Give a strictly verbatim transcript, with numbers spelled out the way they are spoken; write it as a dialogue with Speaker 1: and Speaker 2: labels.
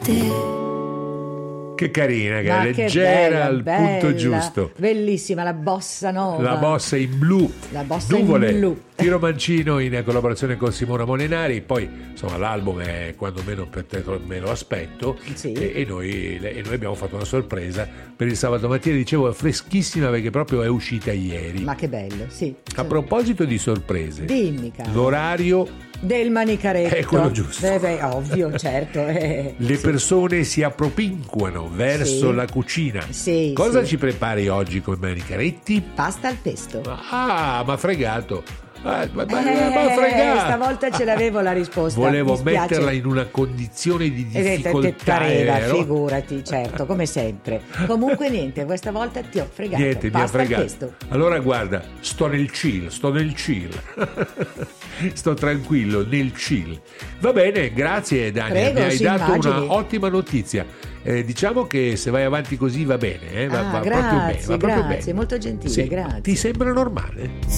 Speaker 1: te.
Speaker 2: Che carina, che
Speaker 3: Ma
Speaker 2: è
Speaker 3: che
Speaker 2: leggera
Speaker 3: bella,
Speaker 2: al
Speaker 3: bella,
Speaker 2: punto giusto.
Speaker 3: Bellissima la bossa nova.
Speaker 2: La bossa in blu.
Speaker 3: La bossa
Speaker 2: Nuvole,
Speaker 3: in blu.
Speaker 2: Tiro Mancino in collaborazione con Simona Molinari. Poi insomma l'album è quando meno per te me lo aspetto.
Speaker 3: Sì.
Speaker 2: e, e, noi, e noi abbiamo fatto una sorpresa per il sabato mattina. Dicevo, è freschissima perché proprio è uscita ieri.
Speaker 3: Ma che bello, sì.
Speaker 2: A proposito di sorprese,
Speaker 3: Dimmi, caro.
Speaker 2: l'orario
Speaker 3: Del manicaretto.
Speaker 2: è quello giusto.
Speaker 3: Beh, beh, ovvio, certo. eh.
Speaker 2: Le
Speaker 3: Sì.
Speaker 2: persone si appropinquano verso
Speaker 3: Sì.
Speaker 2: la cucina.
Speaker 3: Sì,
Speaker 2: Cosa
Speaker 3: sì.
Speaker 2: ci prepari oggi con i manicaretti?
Speaker 3: Pasta al pesto.
Speaker 2: Ah, ma fregato. Ah, ma, ma-
Speaker 3: Eh,
Speaker 2: ma fregato.
Speaker 3: stavolta ce l'avevo la risposta.
Speaker 2: Volevo
Speaker 3: Mi spiace.
Speaker 2: metterla in una condizione di
Speaker 3: Eh, te- te
Speaker 2: difficoltà.
Speaker 3: pareva,
Speaker 2: vero?
Speaker 3: figurati, certo, come sempre. Comunque niente, questa volta ti ho fregato.
Speaker 2: Niente, mi ha
Speaker 3: Pasta al
Speaker 2: fregato.
Speaker 3: pesto.
Speaker 2: Allora guarda, sto nel chill, sto nel chill. Sto tranquillo, nel chill. Va bene, grazie Daniel,
Speaker 3: Prego,
Speaker 2: mi hai
Speaker 3: sì,
Speaker 2: dato
Speaker 3: immagini.
Speaker 2: una ottima notizia. Eh, diciamo che se vai avanti così va bene, eh? va,
Speaker 3: Ah,
Speaker 2: va proprio bene.
Speaker 3: grazie,
Speaker 2: Va proprio
Speaker 3: grazie,
Speaker 2: bene.
Speaker 3: molto gentile,
Speaker 2: Sì,
Speaker 3: grazie.
Speaker 2: Ti sembra normale?